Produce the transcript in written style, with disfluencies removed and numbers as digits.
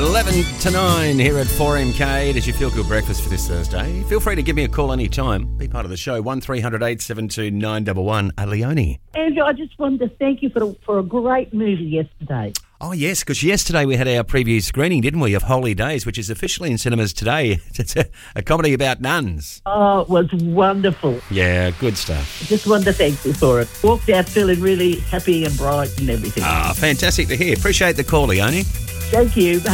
11 to 9 here at 4MK. It is your Feel Good Breakfast for this Thursday. Feel free to give me a call anytime. Be part of the show. 1300 872 911. Leonie. Andrew, I just wanted to thank you for a great movie yesterday. Oh, yes, because yesterday we had our preview screening, didn't we, of Holy Days, which is officially in cinemas today. It's a comedy about nuns. Oh, it was wonderful. Yeah, good stuff. I just wanted to thank you for it. Walked out feeling really happy and bright and everything. Ah, fantastic to hear. Appreciate the call, Leonie. Thank you.